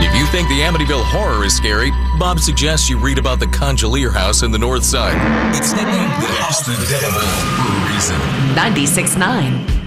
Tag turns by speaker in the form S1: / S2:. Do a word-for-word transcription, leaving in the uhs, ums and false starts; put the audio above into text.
S1: If you think the Amityville Horror is scary, Bob suggests you read about the Conjolier House in the North Side. It's nicknamed the House of the Devil for a reason.
S2: ninety-six point nine